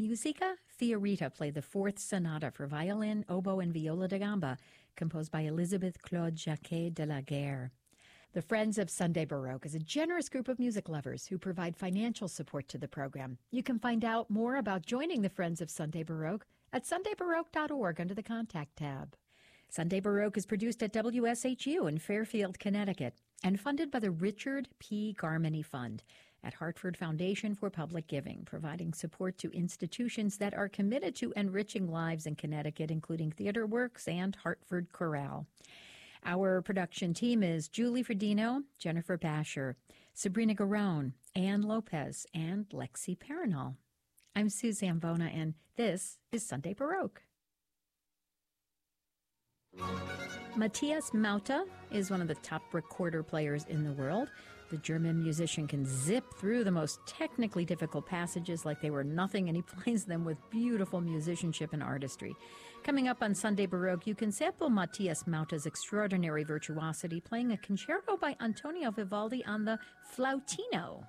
Musica Fiorita played the fourth sonata for violin, oboe, and viola da gamba, composed by Elizabeth Claude Jacquet de la Guerre. The Friends of Sunday Baroque is a generous group of music lovers who provide financial support to the program. You can find out more about joining the Friends of Sunday Baroque at sundaybaroque.org under the Contact tab. Sunday Baroque is produced at WSHU in Fairfield, Connecticut, and funded by the Richard P. Garmany Fund at Hartford Foundation for Public Giving, providing support to institutions that are committed to enriching lives in Connecticut, including Theater Works and Hartford Chorale. Our production team is Julie Fredino, Jennifer Basher, Sabrina Garone, Ann Lopez, and Lexi Paranol. I'm Sue Zambona, and this is Sunday Baroque. Matthias Mauta is one of the top recorder players in the world. The German musician can zip through the most technically difficult passages like they were nothing, and he plays them with beautiful musicianship and artistry. Coming up on Sunday Baroque, you can sample Matthias Mauta's extraordinary virtuosity playing a concerto by Antonio Vivaldi on the flautino.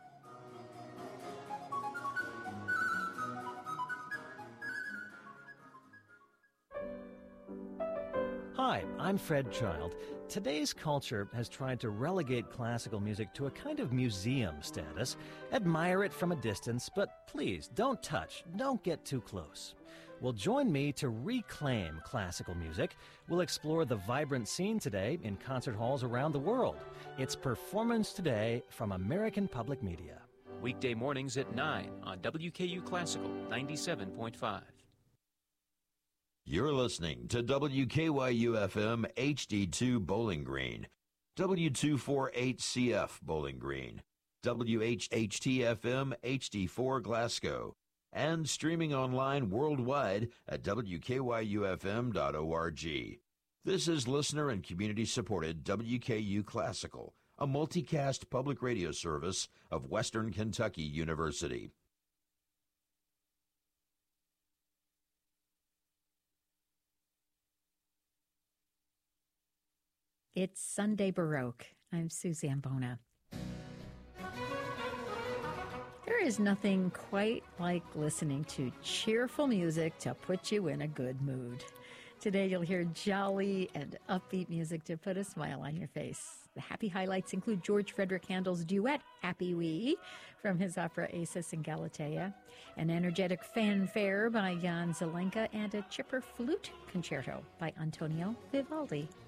Hi, I'm Fred Child. Today's culture has tried to relegate classical music to a kind of museum status. Admire it from a distance, but please don't touch, don't get too close. Well, join me to reclaim classical music. We'll explore the vibrant scene today in concert halls around the world. It's Performance Today from American Public Media. Weekday mornings at 9 on WKU Classical 97.5. You're listening to WKYU-FM HD2 Bowling Green, W248CF Bowling Green, WHHT-FM HD4 Glasgow, and streaming online worldwide at WKYUFM.org. This is listener and community-supported WKU Classical, a multicast public radio service of Western Kentucky University. It's Sunday Baroque. I'm Sue Zambona. There is nothing quite like listening to cheerful music to put you in a good mood. Today you'll hear jolly and upbeat music to put a smile on your face. The happy highlights include George Frederick Handel's duet, Happy Wee, from his opera Acis and Galatea, an energetic fanfare by Jan Zelenka, and a chipper flute concerto by Antonio Vivaldi.